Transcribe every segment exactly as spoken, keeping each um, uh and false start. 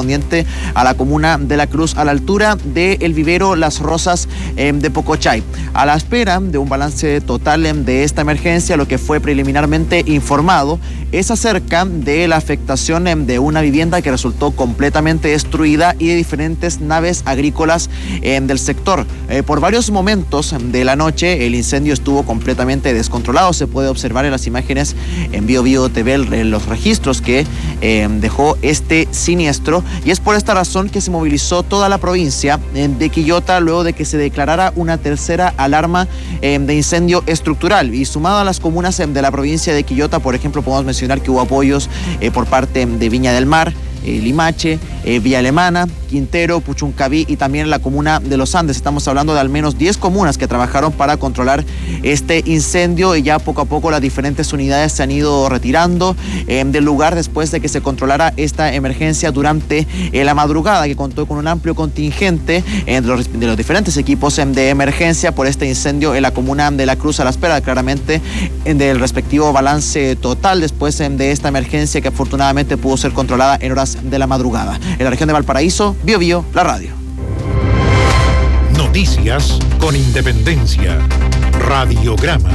correspondiente a la comuna de La Cruz, a la altura del vivero Las Rosas eh, de Pocochay. A la espera de un balance total eh, de esta emergencia, lo que fue preliminarmente informado es acerca de la afectación eh, de una vivienda que resultó completamente destruida y de diferentes naves agrícolas eh, del sector. Eh, por varios momentos de la noche el incendio estuvo completamente descontrolado. Se puede observar en las imágenes en Bio Bio T V en los registros que eh, dejó este siniestro, y es por esta razón que se movilizó toda la provincia eh, de Quillota luego de que se declarara una tercera alarma eh, de incendio estructural. Y sumado a las comunas eh, de la provincia de Quillota, por ejemplo, podemos mencionar que hubo apoyos eh, por parte de Viña del Mar, Eh, Limache, eh, Villa Alemana, Quintero, Puchuncaví y también la comuna de Los Andes. Estamos hablando de al menos diez comunas que trabajaron para controlar este incendio, y ya poco a poco las diferentes unidades se han ido retirando eh, del lugar después de que se controlara esta emergencia durante eh, la madrugada, que contó con un amplio contingente eh, de, los, de los diferentes equipos eh, de emergencia por este incendio en la comuna de La Cruz, a la espera claramente eh, del respectivo balance total después eh, de esta emergencia, que afortunadamente pudo ser controlada en horas de la madrugada. En la región de Valparaíso, Bio Bio, la radio. Noticias con Independencia. Radiograma.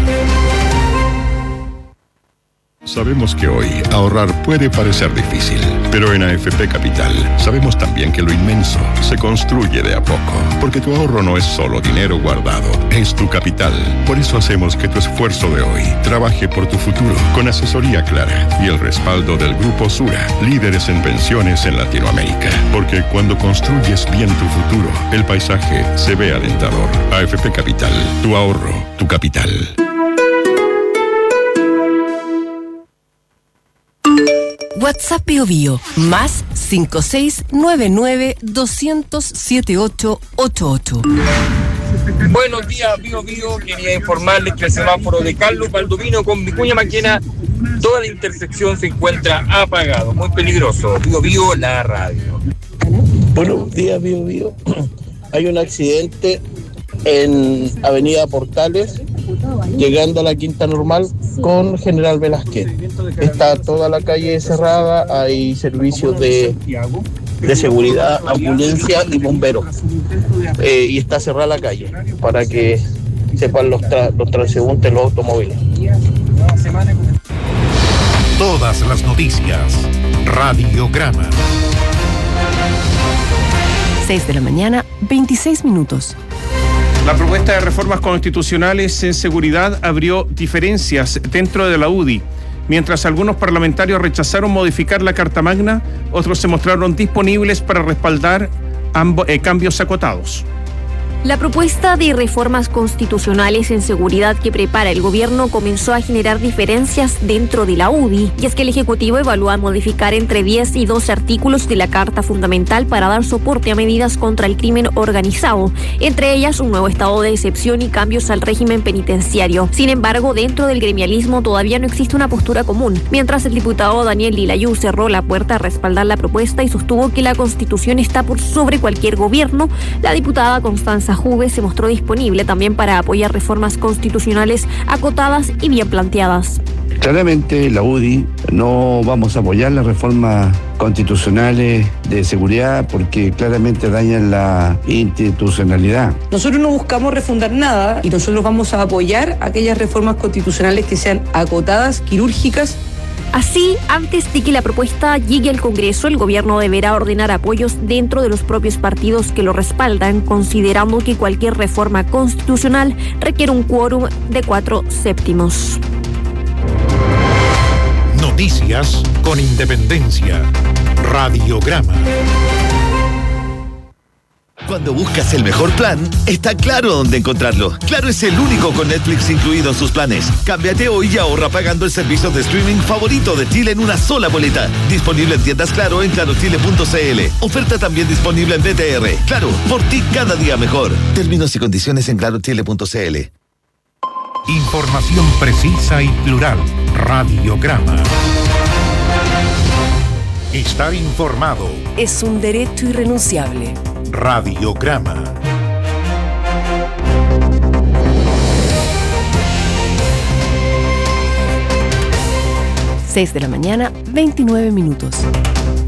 Sabemos que hoy ahorrar puede parecer difícil, pero en A F P Capital sabemos también que lo inmenso se construye de a poco, porque tu ahorro no es solo dinero guardado, es tu capital. Por eso hacemos que tu esfuerzo de hoy trabaje por tu futuro, con asesoría clara y el respaldo del Grupo Sura, líderes en pensiones en Latinoamérica. Porque cuando construyes bien tu futuro, el paisaje se ve alentador. A F P Capital, tu ahorro, tu capital. WhatsApp Bio Bio, más cinco seis nueve nueve dos cero cero siete ocho ocho ocho. Buenos días, Bio Bio. Quería informarles que el semáforo de Carlos Baldovino con Vicuña Maquena, toda la intersección se encuentra apagado. Muy peligroso. Bio Bio, la radio. Buenos días, Bio Bio. Hay un accidente en Avenida Portales, llegando a la Quinta Normal con General Velázquez. Está toda la calle cerrada, hay servicios de, de seguridad, ambulancia y bomberos. Eh, y está cerrada la calle para que sepan los, tra- los transeúntes, los automóviles. Todas las noticias. Radiograma. seis de la mañana, veintiséis minutos. La propuesta de reformas constitucionales en seguridad abrió diferencias dentro de la U D I. Mientras algunos parlamentarios rechazaron modificar la Carta Magna, otros se mostraron disponibles para respaldar ambos, eh, cambios acotados. La propuesta de reformas constitucionales en seguridad que prepara el gobierno comenzó a generar diferencias dentro de la U D I, y es que el Ejecutivo evalúa modificar entre diez y doce artículos de la Carta Fundamental para dar soporte a medidas contra el crimen organizado, entre ellas un nuevo estado de excepción y cambios al régimen penitenciario. Sin embargo, dentro del gremialismo todavía no existe una postura común, mientras el diputado Daniel Lilayú cerró la puerta a respaldar la propuesta y sostuvo que la Constitución está por sobre cualquier gobierno. La diputada Constanza Juve se mostró disponible también para apoyar reformas constitucionales acotadas y bien planteadas. Claramente la U D I no vamos a apoyar las reformas constitucionales de seguridad porque claramente dañan la institucionalidad. Nosotros no buscamos refundar nada y nosotros vamos a apoyar aquellas reformas constitucionales que sean acotadas, quirúrgicas. Así, antes de que la propuesta llegue al Congreso, el gobierno deberá ordenar apoyos dentro de los propios partidos que lo respaldan, considerando que cualquier reforma constitucional requiere un quórum de cuatro séptimos. Noticias con Independencia. Radiograma. Cuando buscas el mejor plan, está Claro dónde encontrarlo. Claro es el único con Netflix incluido en sus planes. Cámbiate hoy y ahorra pagando el servicio de streaming favorito de Chile en una sola boleta. Disponible en tiendas Claro en claro chile punto c l. Oferta también disponible en B T R. Claro, por ti cada día mejor. Términos y condiciones en claro chile punto c l. Información precisa y plural. Radiograma. Estar informado es un derecho irrenunciable. Radiograma. seis de la mañana, veintinueve minutos.